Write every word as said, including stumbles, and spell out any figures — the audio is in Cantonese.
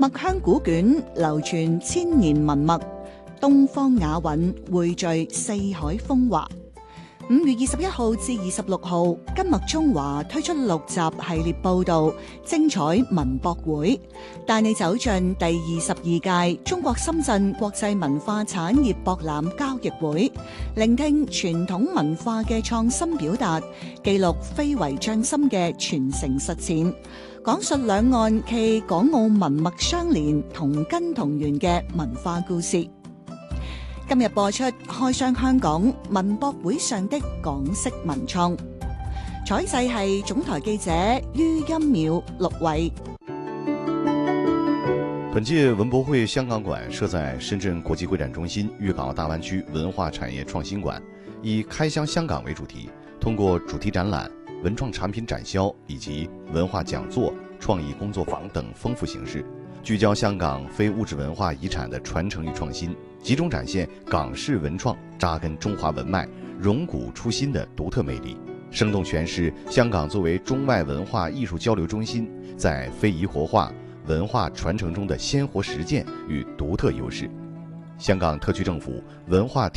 墨香古卷流傳千年文墨，東方雅韻匯聚四海風華。五月二十一號至二十六號，金墨中華推出六集系列報道，精彩文博會，帶你走進第二十二屆中國深圳國際文化產業博覽交易會，聆聽傳統文化嘅創新表達，記錄非遺匠心嘅傳承實踐，講述兩岸暨港澳文脈相連、同根同源嘅文化故事。今日播出開箱香港文博會上的港式文創，採製係總台記者于欽淼、陸偉。 本届文博會香港館設在深圳國際會展中心粵港澳大灣區文化產業創新館，以開箱香港為主題，通過主題展覽、文創產品展銷以及文化講座、創意工作坊等豐富形式，聚焦香港非物質文化遺產的傳承與創新，集中展現港式文創扎根中華文脈、榮古出新的獨特魅力，生動詮釋香港作為中外文化藝術交流中心，在非遺活化、文化傳承中的鮮活實踐與獨特優勢。香港特區政府文化體